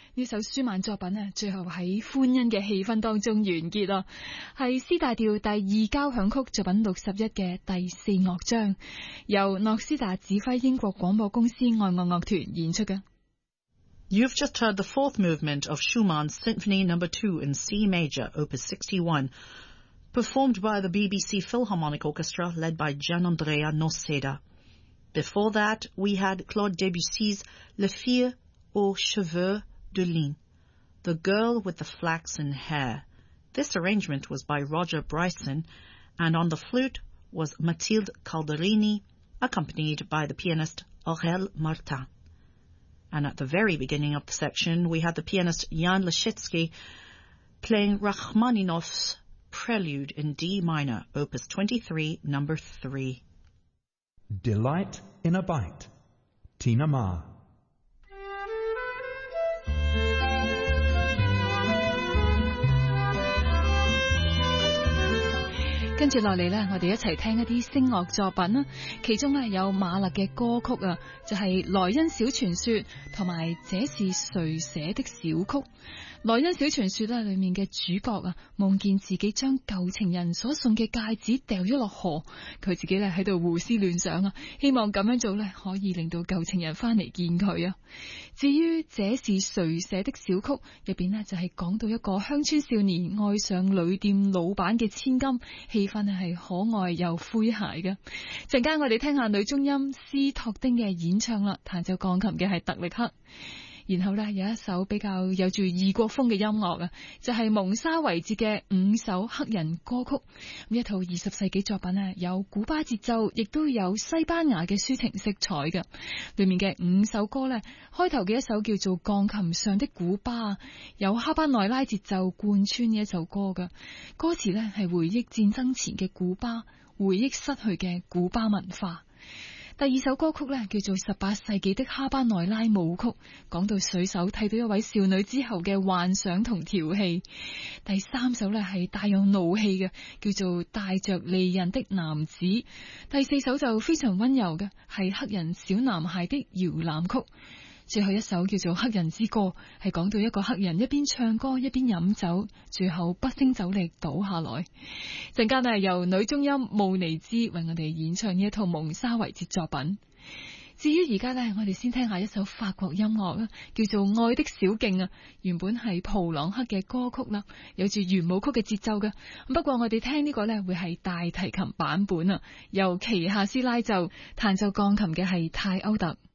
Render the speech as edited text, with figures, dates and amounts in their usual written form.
呢首舒曼作品啊，最後喺歡欣嘅氣氛當中完結啊，係 C 大調第二交響曲作品61嘅第4樂章，由諾斯達指揮英國廣播公司愛樂樂團演出嘅。 You've just heard the fourth movement of Schumann's Symphony No. 2 in C major, Opus 61, performed by the BBC Philharmonic Orchestra led by Gianandrea Noseda. Before that, we had Claude Debussy's Les Filles aux Cheveux de Lin, The Girl with the Flaxen Hair. This arrangement was by Roger Bryson, and on the flute was Mathilde Calderini, accompanied by the pianist Aurèle Martin. And at the very beginning of the section, we had the pianist Jan Leschetski playing Rachmaninoff's Prelude in D minor, Opus 23, number 3. Delight in a Bite, Tina Ma. 跟住落嚟呢，我哋一齊聽一啲聲樂作品啦。其中呢有馬勒嘅歌曲啊，就係萊茵小傳說同埋這是誰寫的小曲。萊茵小傳說咧，裏面嘅主角啊，夢見自己將舊情人所送嘅戒指掉咗落河，佢自己咧喺度胡思亂想啊，希望咁樣做咧可以令到舊情人翻嚟見佢啊。至於這是誰寫的小曲入邊呢，就係講到一個鄉村少年愛上旅店老闆嘅千金，氣氛係可愛又詼諧嘅。陣間我哋聽下女中音斯托丁嘅演唱啦，彈奏鋼琴嘅係特力克。然後呢，有一首比較有住異國風嘅音樂啊，就係蒙沙維捷嘅5首黑人歌曲。咁一套20世紀作品啊，有古巴節奏，亦都有西班牙嘅抒情色彩嘅。裏面嘅5首歌呢，開頭嘅一首叫做鋼琴上的古巴，有哈巴內拉節奏貫穿嘅一首歌嘅。歌詞呢係回憶戰爭前嘅古巴，回憶失去嘅古巴文化。第2首歌曲呢，叫做18世紀的哈巴內拉舞曲，講到水手睇到一位少女之後嘅幻想同調戲。第3首呢，係帶有怒氣嘅，叫做帶着利刃的男子。第4首就非常溫柔嘅，係黑人小男孩的搖籃曲。最後一首叫做黑人之歌，係講到一個黑人一邊唱歌一邊飲酒，最後不勝酒力倒下來。陣間係由女中音慕尼茲為我哋演唱呢一套蒙沙維捷作品。至於而家呢，我哋先聽下一首法國音樂啦，叫做《愛的小徑》啊。原本係普朗克嘅歌曲啦，有住圓舞曲嘅節奏嘅。不過我哋聽呢個呢，會係大提琴版本啊，由奇夏斯拉奏，彈奏鋼琴嘅係泰歐特。